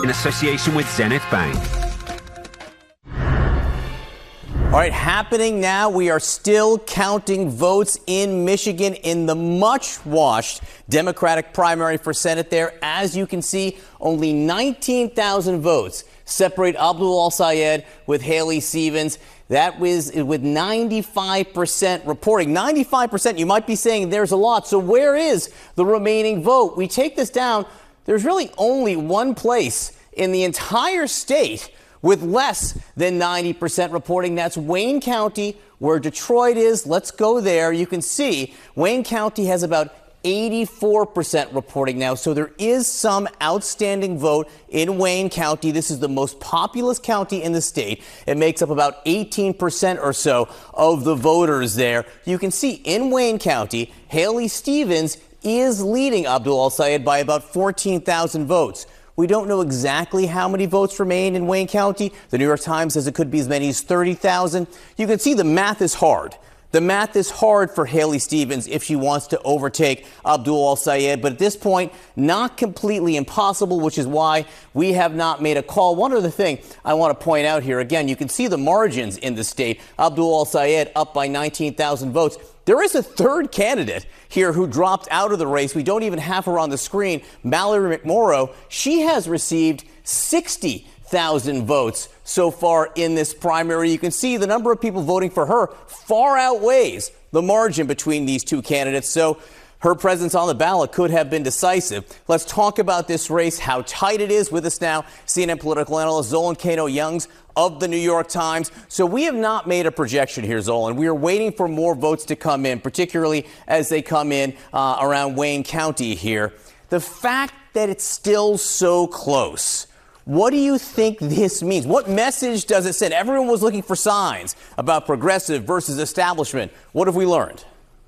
in association with Zenith Bank. All right, happening now, we are still counting votes in Michigan in the much-watched Democratic primary for Senate there. As you can see, only 19,000 votes separate Abdul El-Sayed with Haley Stevens. That was with 95% reporting. 95%, you might be saying there's a lot. So where is the remaining vote? We take this down. There's really only one place in the entire state with less than 90% reporting. That's Wayne County, where Detroit is. Let's go there. You can see Wayne County has about 84% reporting now. So there is some outstanding vote in Wayne County. This is the most populous county in the state. It makes up about 18% or so of the voters there. You can see in Wayne County, Haley Stevens is leading Abdul El-Sayed by about 14,000 votes. We don't know exactly how many votes remain in Wayne County. The New York Times says it could be as many as 30,000. You can see the math is hard. The math is hard for Haley Stevens if she wants to overtake Abdul El-Sayed, but at this point, not completely impossible, which is why we have not made a call. One other thing I want to point out here, again, you can see the margins in the state. Abdul El-Sayed up by 19,000 votes. There is a third candidate here who dropped out of the race. We don't even have her on the screen. Mallory McMorrow. She has received 60,000 votes so far in this primary. You can see the number of people voting for her far outweighs the margin between these two candidates. So her presence on the ballot could have been decisive. Let's talk about this race, how tight it is. With us now, CNN political analyst Zolan Kano-Youngs of the New York Times. So we have not made a projection here, Zolan. We are waiting for more votes to come in, particularly as they come in around Wayne County here. The fact that it's still so close, what do you think this means? What message does it send? Everyone was looking for signs about progressive versus establishment. What have we learned?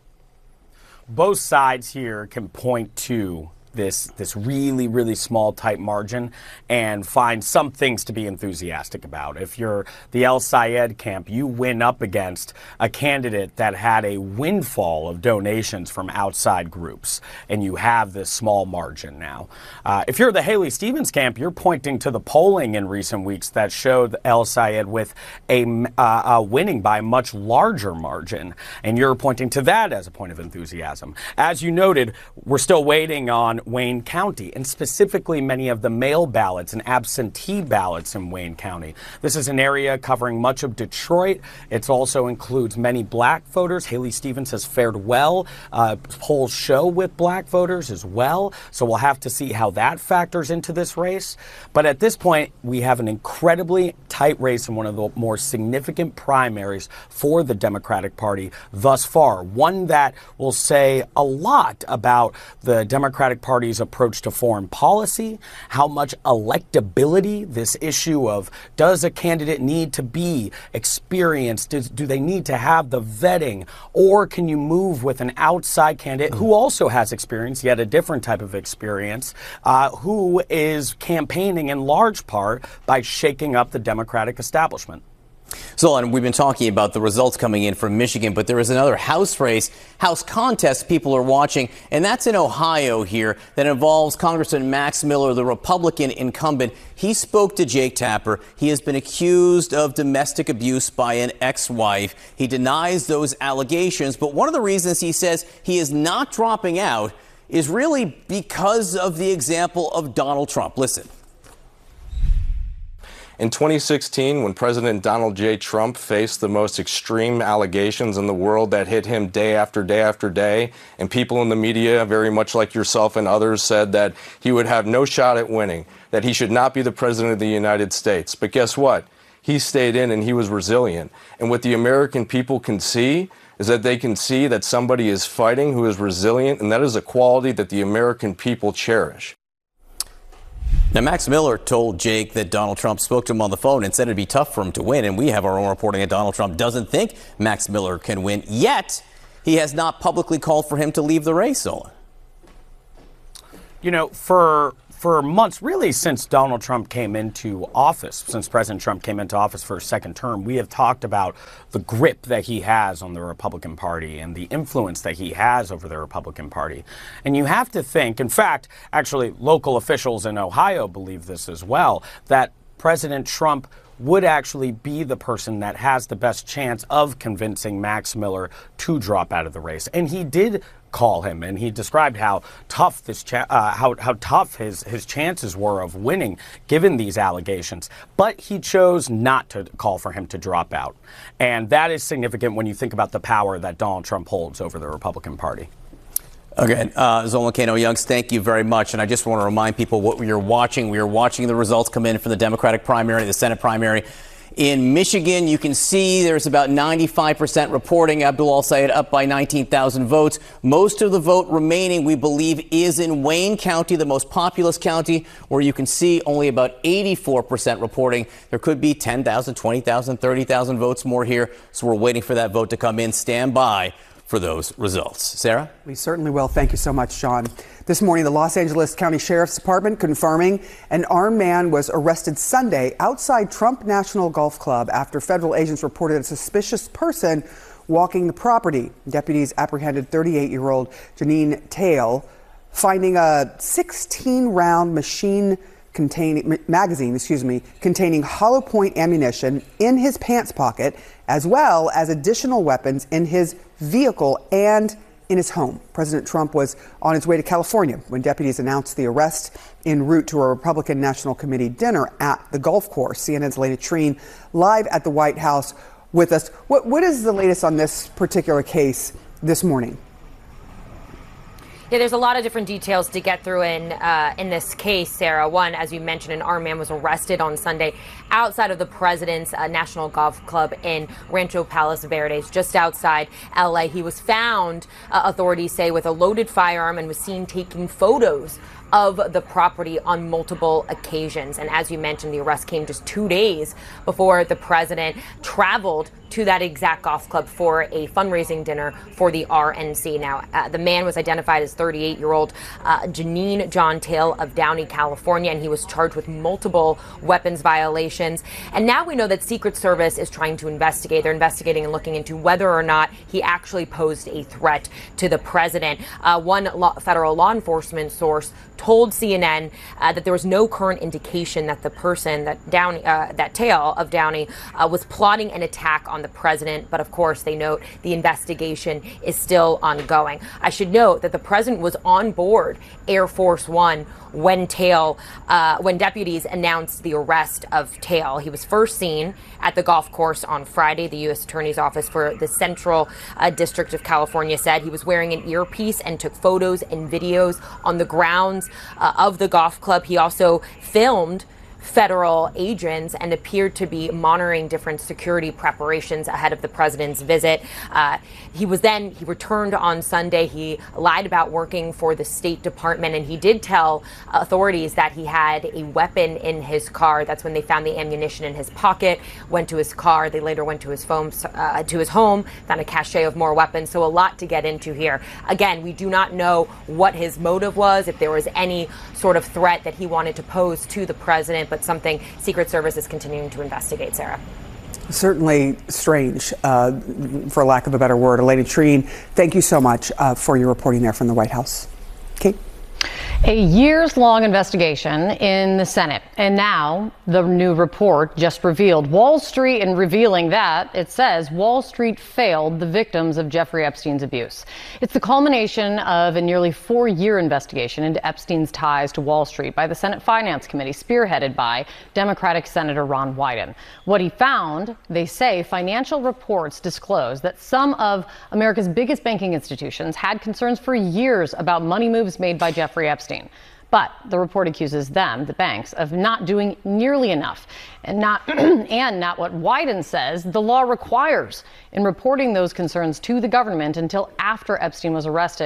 Both sides here can point to this really, really small, tight margin and find some things to be enthusiastic about. If you're the El-Sayed camp, you win up against a candidate that had a windfall of donations from outside groups, and you have this small margin now. If you're the Haley Stevens camp, you're pointing to the polling in recent weeks that showed El-Sayed with a winning by a much larger margin, and you're pointing to that as a point of enthusiasm. As you noted, we're still waiting on Wayne County, and specifically many of the mail ballots and absentee ballots in Wayne County. This is an area covering much of Detroit. It also includes many black voters. Haley Stevens has fared well. Polls show with black voters as well. So we'll have to see how that factors into this race. But at this point, we have an incredibly tight race in one of the more significant primaries for the Democratic Party thus far. One that will say a lot about the Democratic Party's approach to foreign policy, how much electability, this issue of does a candidate need to be experienced, do they need to have the vetting, or can you move with an outside candidate who also has experience, yet a different type of experience, who is campaigning in large part by shaking up the Democratic establishment. Zolan, we've been talking about the results coming in from Michigan, but there is another House race, House contest people are watching, and that's in Ohio here that involves Congressman Max Miller, the Republican incumbent. He spoke to Jake Tapper. He has been accused of domestic abuse by an ex-wife. He denies those allegations, but one of the reasons he says he is not dropping out is really because of the example of Donald Trump. Listen. In 2016, when President Donald J. Trump faced the most extreme allegations in the world that hit him day after day after day, and people in the media, very much like yourself and others, said that he would have no shot at winning, that he should not be the president of the United States. But guess what? He stayed in and he was resilient. And what the American people can see is that they can see that somebody is fighting who is resilient, and that is a quality that the American people cherish. Now, Max Miller told Jake that Donald Trump spoke to him on the phone and said it'd be tough for him to win. And we have our own reporting that Donald Trump doesn't think Max Miller can win. Yet, he has not publicly called for him to leave the race, Zolan. You know, for for months, really since Donald Trump came into office, since President Trump came into office for a second term, we have talked about the grip that he has on the Republican Party and the influence that he has over the Republican Party. And you have to think, in fact, actually, local officials in Ohio believe this as well, that President Trump would actually be the person that has the best chance of convincing Max Miller to drop out of the race. And he did call him, and he described how tough how tough his chances were of winning given these allegations. But he chose not to call for him to drop out. And that is significant when you think about the power that Donald Trump holds over the Republican Party. Okay, Zolan Kano-Youngs, thank you very much. And I just want to remind people what we are watching. We are watching the results come in from the Democratic primary, the Senate primary. In Michigan, you can see there's about 95% reporting. Abdul Al-Sayed up by 19,000 votes. Most of the vote remaining, we believe, is in Wayne County, the most populous county, where you can see only about 84% reporting. There could be 10,000, 20,000, 30,000 votes more here. So we're waiting for that vote to come in. Stand by for those results. Sarah? We certainly will. Thank you so much, Sean. This morning, the Los Angeles County Sheriff's Department confirming an armed man was arrested Sunday outside Trump National Golf Club after federal agents reported a suspicious person walking the property. Deputies apprehended 38-year-old Janine Tail, finding a 16-round magazine containing hollow point ammunition in his pants pocket, as well as additional weapons in his vehicle and in his home. President Trump was on his way to California when deputies announced the arrest en route to a Republican National Committee dinner at the golf course. CNN's Elena Treen live at the White House with us. What is the latest on this particular case this morning? Yeah, there's a lot of different details to get through in this case, Sarah. One, as you mentioned, an armed man was arrested on Sunday outside of the president's National Golf Club in Rancho Palos Verdes, just outside L.A. He was found, authorities say, with a loaded firearm and was seen taking photos of the property on multiple occasions. And as you mentioned, the arrest came just 2 days before the president traveled to that exact golf club for a fundraising dinner for the RNC. Now, the man was identified as 38-year-old Janine John Tail of Downey, California, and he was charged with multiple weapons violations. And now we know that Secret Service is trying to investigate. They're investigating and looking into whether or not he actually posed a threat to the president. One federal law enforcement source told CNN that there was no current indication that the person, that Tail of Downey, was plotting an attack on the president. But of course, they note the investigation is still ongoing. I should note that the president was on board Air Force One when deputies announced the arrest of Tail. He was first seen at the golf course on Friday. The U.S. Attorney's Office for the Central District of California said he was wearing an earpiece and took photos and videos on the grounds of the golf club. He also filmed federal agents and appeared to be monitoring different security preparations ahead of the president's visit. He returned on Sunday. He lied about working for the State Department, and he did tell authorities that he had a weapon in his car. That's when they found the ammunition in his pocket, went to his car. They later went to his home, found a cache of more weapons. So a lot to get into here. Again, we do not know what his motive was, if there was any sort of threat that he wanted to pose to the president, but something Secret Service is continuing to investigate, Sarah. Certainly strange, for lack of a better word. Elena Treen, thank you so much for your reporting there from the White House. Kate? A years-long investigation in the Senate, and now the new report just revealed Wall Street, and revealing that, it says Wall Street failed the victims of Jeffrey Epstein's abuse. It's the culmination of a nearly 4-year investigation into Epstein's ties to Wall Street by the Senate Finance Committee, spearheaded by Democratic Senator Ron Wyden. What he found, they say, financial reports disclose that some of America's biggest banking institutions had concerns for years about money moves made by Jeffrey Epstein. But the report accuses them, the banks, of not doing nearly enough, and not what Wyden says the law requires in reporting those concerns to the government until after Epstein was arrested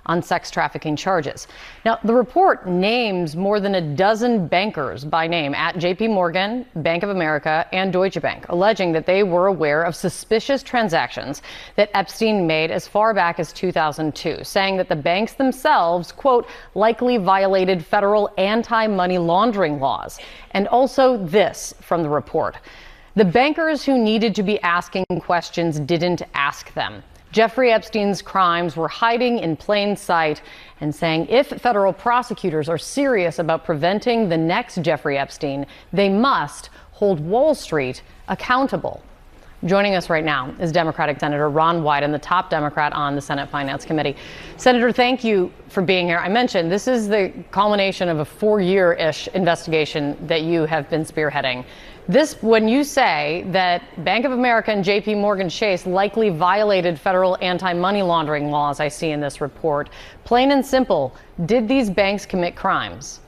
on sex trafficking charges. Now, the report names more than a dozen bankers by name at JP Morgan, Bank of America, and Deutsche Bank, alleging that they were aware of suspicious transactions that Epstein made as far back as 2002, saying that the banks themselves, quote, likely violated federal anti-money laundering laws. And also this from the report. The bankers who needed to be asking questions didn't ask them. Jeffrey Epstein's crimes were hiding in plain sight, and saying if federal prosecutors are serious about preventing the next Jeffrey Epstein, they must hold Wall Street accountable. Joining us right now is Democratic Senator Ron Wyden, the top Democrat on the Senate Finance Committee. Senator, thank you for being here. I mentioned this is the culmination of a 4-year-ish investigation that you have been spearheading. This, when you say that Bank of America and JP Morgan Chase likely violated federal anti-money laundering laws, I see in this report, plain and simple, did these banks commit crimes?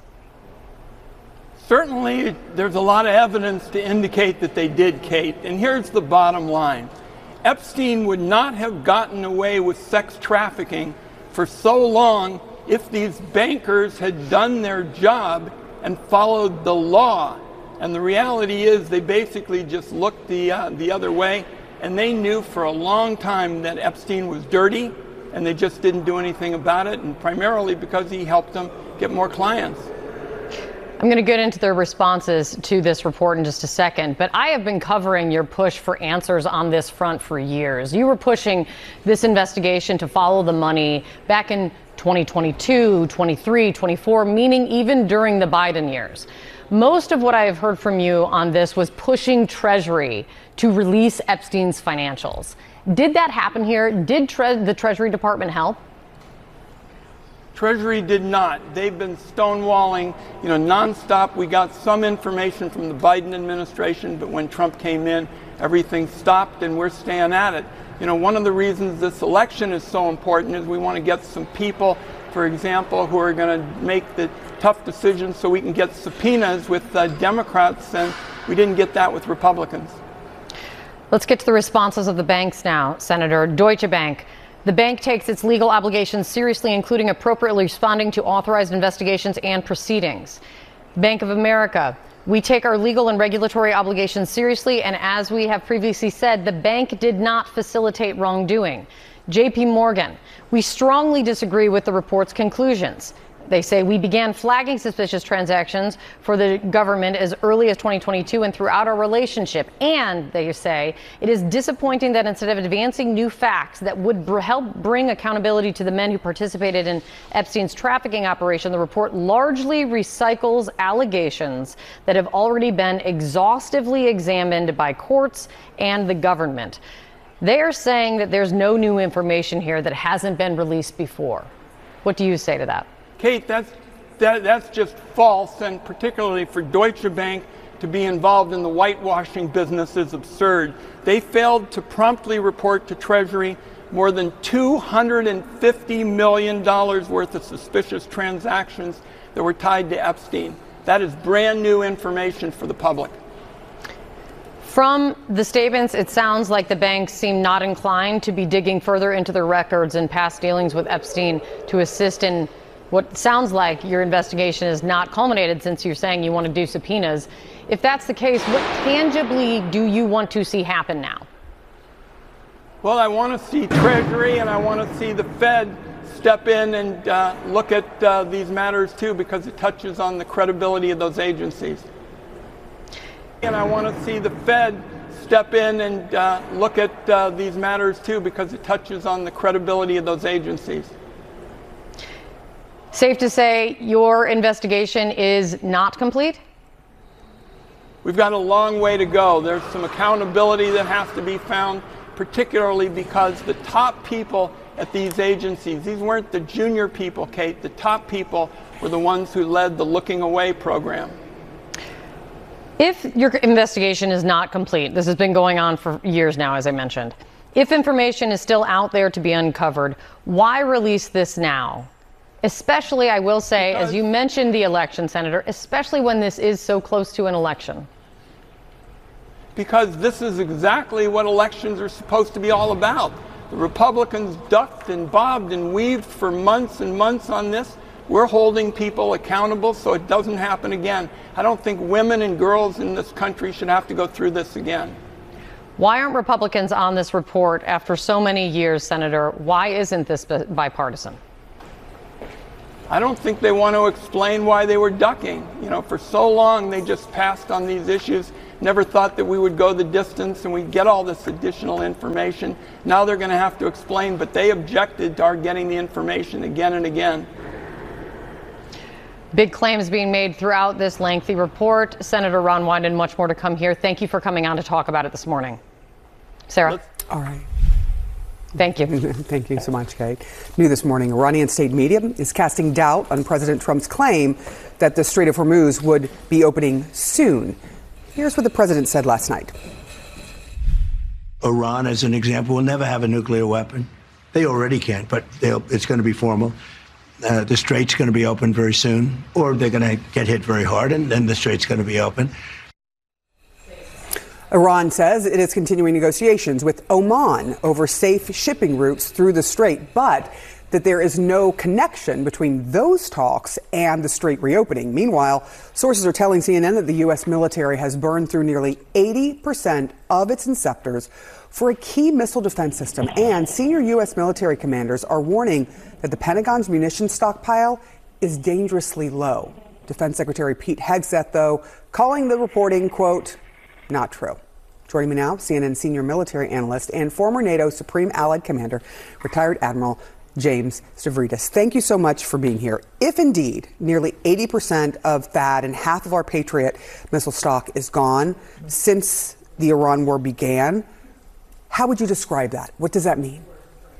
Certainly, there's a lot of evidence to indicate that they did, Kate. And here's the bottom line. Epstein would not have gotten away with sex trafficking for so long if these bankers had done their job and followed the law. And the reality is they basically just looked the other way, and they knew for a long time that Epstein was dirty, and they just didn't do anything about it, and primarily because he helped them get more clients. I'm going to get into the responses to this report in just a second, but I have been covering your push for answers on this front for years. You were pushing this investigation to follow the money back in 2022, 23, 24, meaning even during the Biden years. Most of what I have heard from you on this was pushing Treasury to release Epstein's financials. Did that happen here? Did the Treasury Department help? Treasury did not. They've been stonewalling, nonstop. We got some information from the Biden administration, but when Trump came in, everything stopped, and we're staying at it. One of the reasons this election is so important is we want to get some people, for example, who are going to make the tough decisions so we can get subpoenas with Democrats, and we didn't get that with Republicans. Let's get to the responses of the banks now, Senator. Deutsche Bank. The bank takes its legal obligations seriously, including appropriately responding to authorized investigations and proceedings. Bank of America. We take our legal and regulatory obligations seriously, and as we have previously said, the bank did not facilitate wrongdoing. JP Morgan. We strongly disagree with the report's conclusions. They say we began flagging suspicious transactions for the government as early as 2022 and throughout our relationship. And they say it is disappointing that instead of advancing new facts that would help bring accountability to the men who participated in Epstein's trafficking operation, the report largely recycles allegations that have already been exhaustively examined by courts and the government. They are saying that there's no new information here that hasn't been released before. What do you say to that? Kate, that's just false, and particularly for Deutsche Bank to be involved in the whitewashing business is absurd. They failed to promptly report to Treasury more than $250 million worth of suspicious transactions that were tied to Epstein. That is brand new information for the public. From the statements, it sounds like the banks seem not inclined to be digging further into their records and past dealings with Epstein to assist in what sounds like your investigation is not culminated, since you're saying you want to do subpoenas. If that's the case, what tangibly do you want to see happen now? Well, I want to see Treasury and I want to see the Fed step in and look at these matters too, because it touches on the credibility of those agencies. And I want to see the Fed step in and look at these matters too, because it touches on the credibility of those agencies. Safe to say your investigation is not complete? We've got a long way to go. There's some accountability that has to be found, particularly because the top people at these agencies, these weren't the junior people, Kate. The top people were the ones who led the Looking Away program. If your investigation is not complete, this has been going on for years now, as I mentioned. If information is still out there to be uncovered, why release this now? Especially, I will say, as you mentioned the election, Senator, especially when this is so close to an election. Because this is exactly what elections are supposed to be all about. The Republicans ducked and bobbed and weaved for months and months on this. We're holding people accountable so it doesn't happen again. I don't think women and girls in this country should have to go through this again. Why aren't Republicans on this report after so many years, Senator? Why isn't this bipartisan? I don't think they want to explain why they were ducking. You know, for so long they just passed on these issues, never thought that we would go the distance and we'd get all this additional information. Now they're going to have to explain, but they objected to our getting the information again and again. Big claims being made throughout this lengthy report. Senator Ron Wyden, much more to come here. Thank you for coming on to talk about it this morning. Sarah? All right. Thank you. Thank you so much, Kate. New this morning, Iranian state media is casting doubt on President Trump's claim that the Strait of Hormuz would be opening soon. Here's what the president said last night. Iran, as an example, will never have a nuclear weapon. They already can't, but it's going to be formal. The strait's going to be open very soon, or they're going to get hit very hard, and then the strait's going to be open. Iran says it is continuing negotiations with Oman over safe shipping routes through the strait, but that there is no connection between those talks and the strait reopening. Meanwhile, sources are telling CNN that the U.S. military has burned through nearly 80% of its inceptors for a key missile defense system, and senior U.S. military commanders are warning that the Pentagon's munitions stockpile is dangerously low. Defense Secretary Pete Hegseth, though, calling the reporting, quote, not true. Joining me now, CNN senior military analyst and former NATO Supreme Allied Commander, retired Admiral James Stavridis. Thank you so much for being here. If indeed nearly 80% of THAAD and half of our Patriot missile stock is gone since the Iran war began, how would you describe that? What does that mean?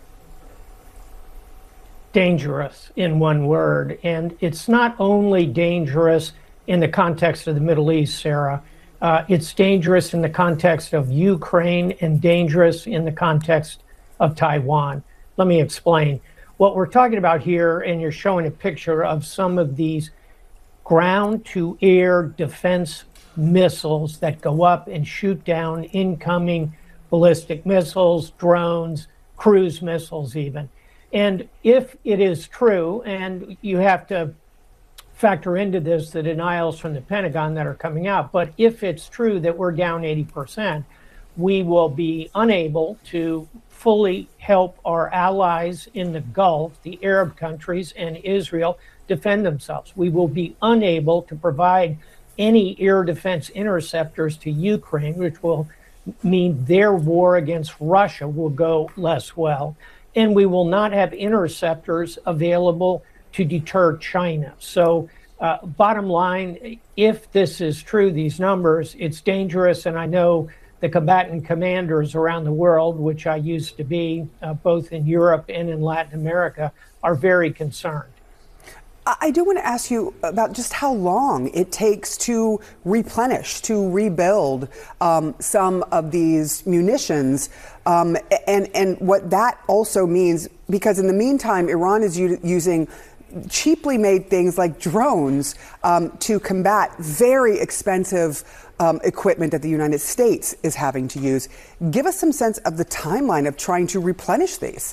Dangerous, in one word. And it's not only dangerous in the context of the Middle East, Sarah. It's dangerous in the context of Ukraine and dangerous in the context of Taiwan. Let me explain. What we're talking about here, and you're showing a picture of some of these ground-to-air defense missiles that go up and shoot down incoming ballistic missiles, drones, cruise missiles even. And if it is true, and you have to factor into this the denials from the Pentagon that are coming out, but if it's true that we're down 80%, we will be unable to fully help our allies in the Gulf, the Arab countries, and Israel defend themselves. We will be unable to provide any air defense interceptors to Ukraine, which will mean their war against Russia will go less well. And we will not have interceptors available to deter China. So bottom line, if this is true, these numbers, it's dangerous. And I know the combatant commanders around the world, which I used to be both in Europe and in Latin America, are very concerned. I do want to ask you about just how long it takes to replenish, to rebuild some of these munitions, and what that also means, because in the meantime, Iran is using cheaply made things like drones to combat very expensive equipment that the United States is having to use. Give us some sense of the timeline of trying to replenish these.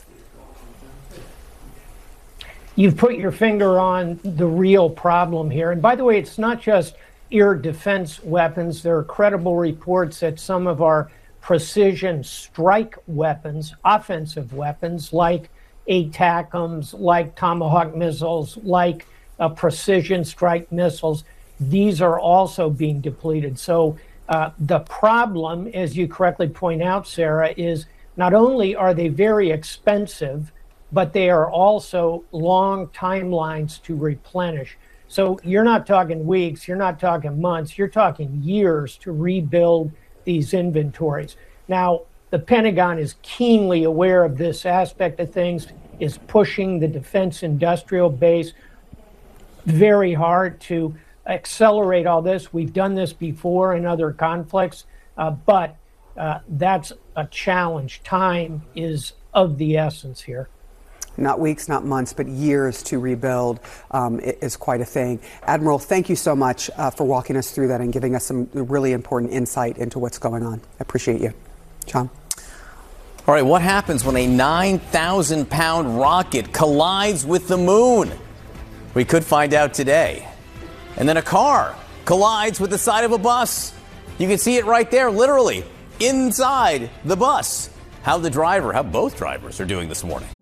You've put your finger on the real problem here. And by the way, it's not just air defense weapons. There are credible reports that some of our precision strike weapons, offensive weapons, like ATACMS, like Tomahawk missiles, like precision strike missiles, these are also being depleted. So the problem, as you correctly point out, Sarah, is not only are they very expensive, but they are also long timelines to replenish. So you're not talking weeks, you're not talking months, you're talking years to rebuild these inventories. Now, the Pentagon is keenly aware of this aspect of things, is pushing the defense industrial base very hard to accelerate all this. We've done this before in other conflicts, but that's a challenge. Time is of the essence here. Not weeks, not months, but years to rebuild is quite a thing. Admiral, thank you so much for walking us through that and giving us some really important insight into what's going on. I appreciate you. John? All right, what happens when a 9,000-pound rocket collides with the moon? We could find out today. And then a car collides with the side of a bus. You can see it right there, literally, inside the bus. How both drivers are doing this morning.